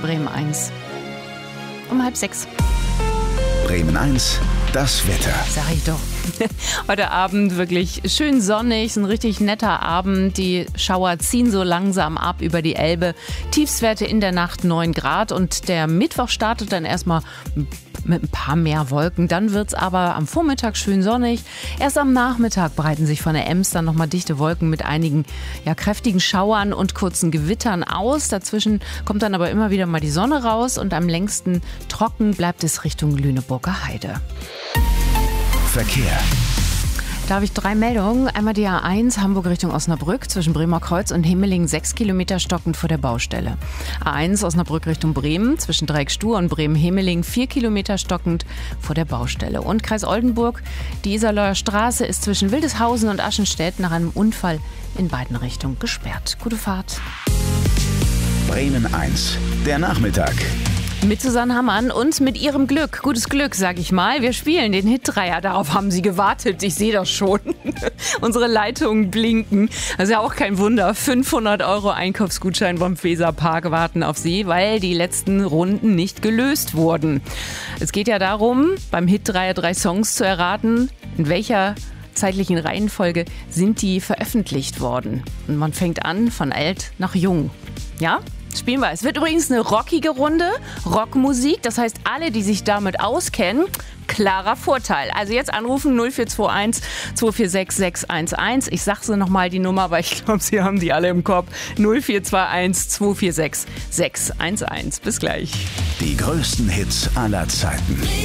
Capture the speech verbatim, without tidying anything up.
Bremen eins. Um halb sechs. Bremen eins, das Wetter. Sag ich doch. Heute Abend wirklich schön sonnig, ist ein richtig netter Abend. Die Schauer ziehen so langsam ab über die Elbe. Tiefstwerte in der Nacht neun Grad und der Mittwoch startet dann erstmal mit ein paar mehr Wolken. Dann wird es aber am Vormittag schön sonnig. Erst am Nachmittag breiten sich von der Ems dann nochmal dichte Wolken mit einigen ja, kräftigen Schauern und kurzen Gewittern aus. Dazwischen kommt dann aber immer wieder mal die Sonne raus und am längsten trocken bleibt es Richtung Lüneburger Heide. Verkehr. Da habe ich drei Meldungen. Einmal die A eins, Hamburg Richtung Osnabrück, zwischen Bremer Kreuz und Himmeling sechs Kilometer stockend vor der Baustelle. A eins, Osnabrück Richtung Bremen, zwischen Dreieckstuhr und Bremen-Himmeling vier Kilometer stockend vor der Baustelle. Und Kreis Oldenburg, die Iserlohner Straße ist zwischen Wildeshausen und Aschenstedt nach einem Unfall in beiden Richtungen gesperrt. Gute Fahrt. Bremen eins, der Nachmittag. Mit Susanne Hammann und mit ihrem Glück. Gutes Glück, sag ich mal. Wir spielen den Hit-Dreier. Darauf haben Sie gewartet. Ich sehe das schon. Unsere Leitungen blinken. Das ist ja auch kein Wunder. fünfhundert Euro Einkaufsgutschein vom Weserpark warten auf Sie, weil die letzten Runden nicht gelöst wurden. Es geht ja darum, beim Hit-Dreier drei Songs zu erraten, in welcher zeitlichen Reihenfolge sind die veröffentlicht worden. Und man fängt an von alt nach jung. Ja? Spielen wir. Es wird übrigens eine rockige Runde, Rockmusik. Das heißt, alle, die sich damit auskennen, klarer Vorteil. Also jetzt anrufen null vier zwei eins, zwei vier sechs, sechs eins eins. Ich sage sie nochmal die Nummer, weil ich glaube, Sie haben die alle im Kopf. null vier zwei eins, zwei vier sechs, sechs eins eins. Bis gleich. Die größten Hits aller Zeiten.